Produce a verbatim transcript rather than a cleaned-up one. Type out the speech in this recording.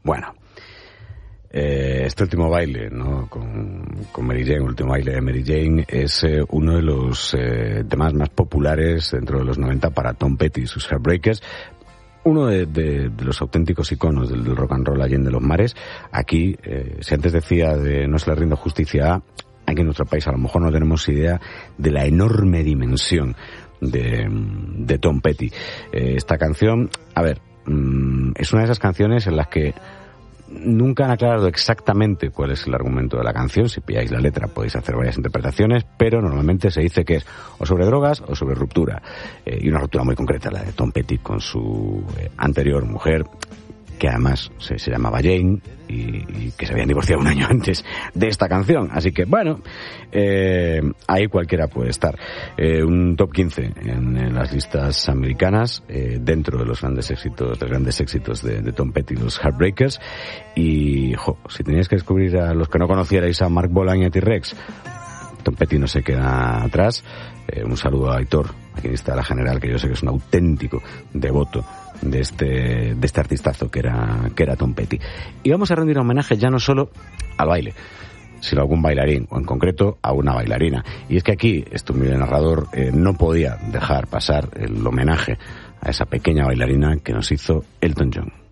Bueno, eh, este último baile, ¿no? Con, con Mary Jane, el último baile de Mary Jane, es eh, uno de los eh, temas más populares dentro de los noventa para Tom Petty y sus Heartbreakers. Uno de, de, de los auténticos iconos del, del rock and roll allí en de los mares. Aquí, eh, si antes decía de no se le rindo justicia a, aquí en nuestro país a lo mejor no tenemos idea de la enorme dimensión de, de Tom Petty. Eh, esta canción, a ver, mmm, es una de esas canciones en las que nunca han aclarado exactamente cuál es el argumento de la canción. Si pilláis la letra podéis hacer varias interpretaciones, pero normalmente se dice que es o sobre drogas o sobre ruptura. Eh, y una ruptura muy concreta, la de Tom Petty con su eh, anterior mujer, que además se, se llamaba Jane y, y que se habían divorciado un año antes de esta canción. Así que, bueno, eh, ahí cualquiera puede estar. Eh, un top quince en, en las listas americanas, eh, dentro de los grandes éxitos, de los grandes éxitos de, de Tom Petty, los Heartbreakers. Y, jo, si teníais que descubrir a los que no conocierais a Mark Bolan y a T-Rex, Tom Petty no se queda atrás. Eh, un saludo a Aitor, maquinista de la General, que yo sé que es un auténtico devoto de este de este artistazo que era que era Tom Petty. Y vamos a rendir homenaje ya no solo al baile, sino a algún bailarín, o en concreto a una bailarina. Y es que aquí, este humilde narrador eh, no podía dejar pasar el homenaje a esa pequeña bailarina que nos hizo Elton John.